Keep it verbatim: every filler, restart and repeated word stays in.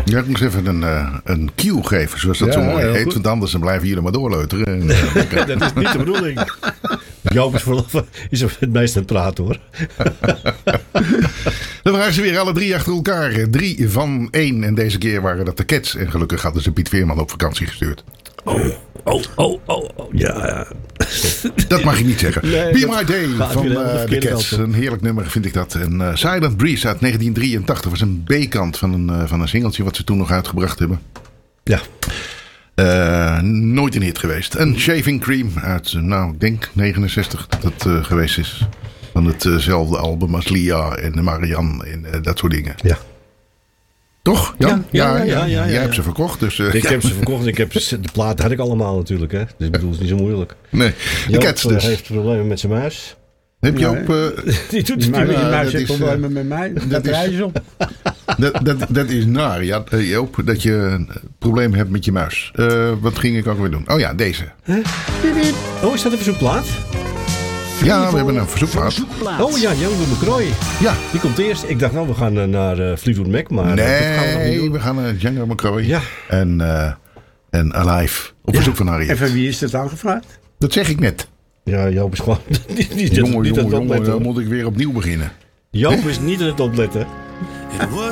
Ja, ik moest even een, uh, een cue geven, zoals dat ja, zo mooi heet. Goed. Want anders dan blijven jullie maar doorleuteren. En, uh, dat is niet de bedoeling. Joop is, vooral, is het meest aan het praten, hoor. Dan waren ze weer alle drie achter elkaar. Drie van één. En deze keer waren dat de Cats. En gelukkig hadden ze Piet Veerman op vakantie gestuurd. Oh, oh, oh, oh, oh. Ja, ja. Dat mag je niet zeggen. Nee, Be My Day van uh, de Cats. Een heerlijk nummer vind ik dat. En uh, Silent Breeze uit negentien drieëntachtig was een B-kant van een, uh, van een singeltje wat ze toen nog uitgebracht hebben. Ja. Uh, nooit een hit geweest. En Shaving Cream uit, nou, ik denk negenenzestig dat het uh, geweest is. Van hetzelfde uh album als Lia en Marianne en uh, dat soort dingen. Ja. Toch, Jan? Ja, ja, ja. ja, ja, ja Jij ja. hebt ze verkocht. Dus, uh, ik ja. heb ze verkocht. Ik heb ze, de platen had ik allemaal natuurlijk. Hè. Dus ik bedoel, het is niet zo moeilijk. Nee, de Joop Cats dus. heeft problemen met zijn muis. Heb je op... Uh, die doet het maar niet. je Ja, muis dat heeft is, problemen uh, met mij. dat Dat is- rijden ze op. dat, dat, dat is naar, ja, uh, Joop, dat je een probleem hebt met je muis. Uh, wat ging ik ook weer doen? Oh ja, deze. Oh, is dat een verzoekplaat? Ja, we hebben een verzoekplaat. Oh ja, Jan de McCroy. Ja. Die komt eerst. Ik dacht, nou, we gaan uh, naar uh, Fleetwood Mac. Maar uh, dat gaan we nog niet Nee, doen. we gaan naar Django McCroy. Ja. En, uh, en Alive. Op verzoek van Harriet. En van wie is dat aangevraagd? Dat zeg ik net. Ja, Joop is gewoon niet, niet, Jongen, niet aan jongen, het jongen, opletten. dan moet ik weer opnieuw beginnen. Joop is niet aan het opletten. It was